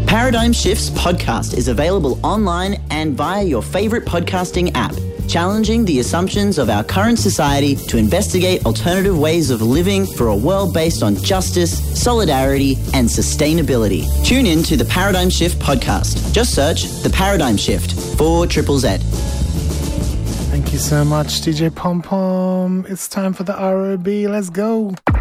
Paradigm Shifts podcast is available online and via your favourite podcasting app, challenging the assumptions of our current society to investigate alternative ways of living for a world based on justice, solidarity and sustainability. Tune in to the Paradigm Shift podcast. Just search The Paradigm Shift for Triple Z. Thank you so much, DJ Pom Pom. It's time for the ROB. Let's go.